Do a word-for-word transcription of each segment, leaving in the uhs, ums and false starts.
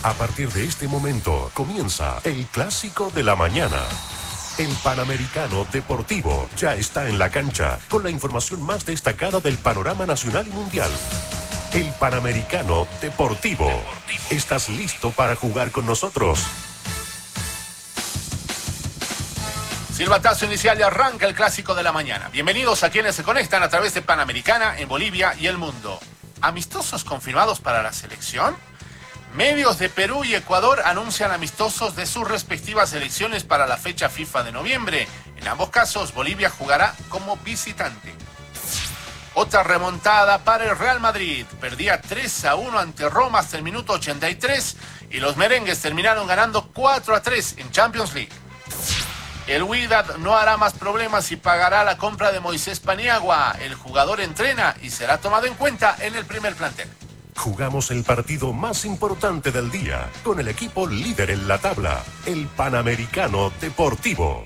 A partir de este momento comienza el clásico de la mañana. El Panamericano Deportivo ya está en la cancha con la información más destacada del panorama nacional y mundial. El Panamericano Deportivo. ¿Estás listo para jugar con nosotros? Silbatazo inicial y arranca el clásico de la mañana. Bienvenidos a quienes se conectan a través de Panamericana en Bolivia y el mundo. ¿Amistosos confirmados para la selección? Medios de Perú y Ecuador anuncian amistosos de sus respectivas selecciones para la fecha FIFA de noviembre. En ambos casos, Bolivia jugará como visitante. Otra remontada para el Real Madrid. Perdía tres a uno ante Roma hasta el minuto ochenta y tres y los merengues terminaron ganando cuatro a tres en Champions League. El Wydad no hará más problemas y pagará la compra de Moisés Paniagua. El jugador entrena y será tomado en cuenta en el primer plantel. Jugamos el partido más importante del día con el equipo líder en la tabla, el Panamericano Deportivo.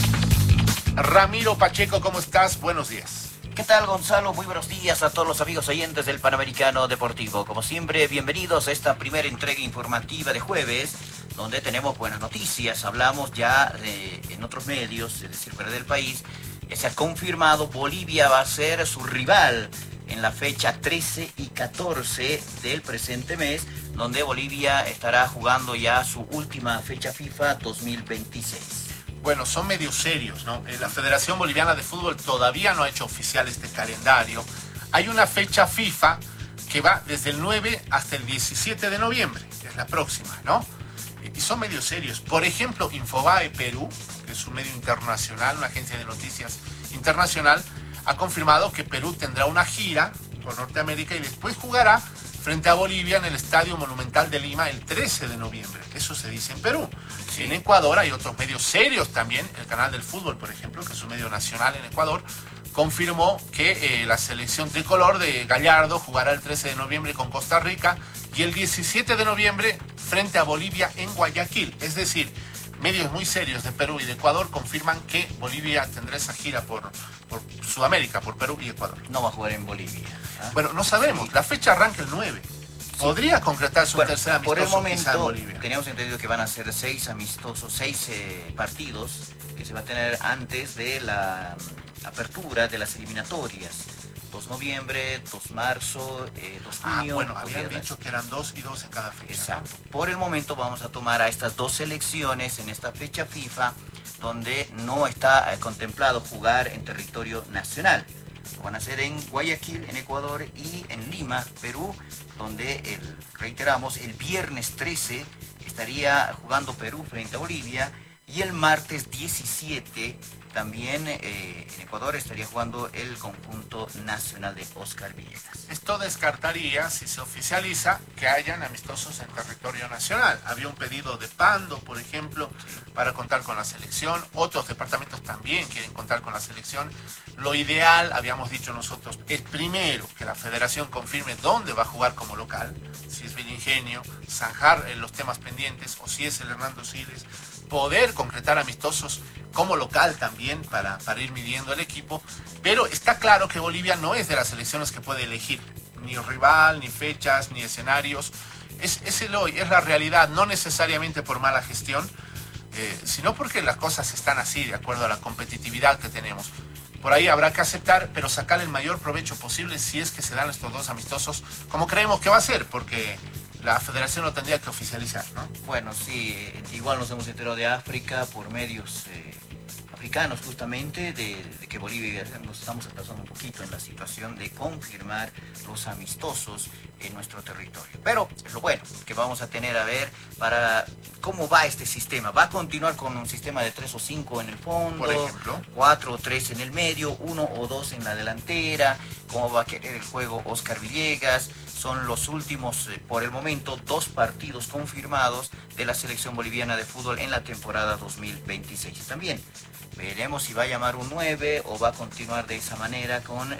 Ramiro Pacheco, ¿cómo estás? Buenos días. ¿Qué tal, Gonzalo? Muy buenos días a todos los amigos oyentes del Panamericano Deportivo. Como siempre, bienvenidos a esta primera entrega informativa de jueves, donde tenemos buenas noticias. Hablamos ya de, en otros medios, es decir, fuera del país, que se ha confirmado Bolivia va a ser su rival en la fecha trece y catorce del presente mes, donde Bolivia estará jugando ya su última fecha FIFA dos mil veintiséis. Bueno, son medio serios, ¿no? La Federación Boliviana de Fútbol todavía no ha hecho oficial este calendario. Hay una fecha FIFA que va desde el nueve hasta el diecisiete de noviembre, que es la próxima, ¿no? Y son medio serios. Por ejemplo, Infobae Perú, que es un medio internacional, una agencia de noticias internacional, ha confirmado que Perú tendrá una gira por Norteamérica y después jugará frente a Bolivia en el Estadio Monumental de Lima el trece de noviembre. Eso se dice en Perú. Sí. En Ecuador hay otros medios serios también. El Canal del Fútbol, por ejemplo, que es un medio nacional en Ecuador, confirmó que eh, la selección tricolor de Gallardo jugará el trece de noviembre con Costa Rica y el diecisiete de noviembre frente a Bolivia en Guayaquil. Es decir, medios muy serios de Perú y de Ecuador confirman que Bolivia tendrá esa gira por, por Sudamérica, por Perú y Ecuador. No va a jugar en Bolivia. ¿eh? Bueno, no sabemos. Sí. La fecha arranca el nueve. ¿Podría sí. concretarse un bueno, tercer amistoso por el momento, en Bolivia? Teníamos entendido que van a ser seis amistosos, seis eh, partidos que se va a tener antes de la um, apertura de las eliminatorias. dos de noviembre, dos de marzo, eh, dos de junio. Ah, bueno, habían dicho que eran dos y dos en cada fecha. Exacto. Por el momento vamos a tomar a estas dos selecciones en esta fecha FIFA, donde no está eh, contemplado jugar en territorio nacional. Lo van a hacer en Guayaquil, en Ecuador, y en Lima, Perú, donde, el, reiteramos, el viernes trece estaría jugando Perú frente a Bolivia, y el martes diecisiete también eh, en Ecuador estaría jugando el conjunto nacional de Oscar Villegas. Esto descartaría, si se oficializa, que hayan amistosos en territorio nacional. Había un pedido de Pando, por ejemplo, para contar con la selección. Otros departamentos también quieren contar con la selección. Lo ideal, habíamos dicho nosotros, es primero que la federación confirme dónde va a jugar como local, si es Villingenio, zanjar los temas pendientes, o si es el Hernando Siles, poder concretar amistosos como local también para, para ir midiendo el equipo, pero está claro que Bolivia no es de las selecciones que puede elegir ni rival, ni fechas, ni escenarios. Es, es el hoy, es la realidad, no necesariamente por mala gestión, eh, sino porque las cosas están así, de acuerdo a la competitividad que tenemos. Por ahí habrá que aceptar, pero sacar el mayor provecho posible si es que se dan estos dos amistosos, como creemos que va a ser, porque la federación lo tendría que oficializar, ¿no? Bueno, sí, igual nos hemos enterado de África por medios eh, africanos justamente, de, de que Bolivia nos estamos atrasando un poquito en la situación de confirmar los amistosos en nuestro territorio. Pero es lo bueno que vamos a tener a ver para cómo va este sistema. ¿Va a continuar con un sistema de tres o cinco en el fondo? Por ejemplo. Cuatro o tres en el medio, uno o dos en la delantera. ¿Cómo va a querer el juego Oscar Villegas? Son los últimos, eh, por el momento, dos partidos confirmados de la selección boliviana de fútbol en la temporada dos mil veintiséis. También veremos si va a llamar un nueve o va a continuar de esa manera con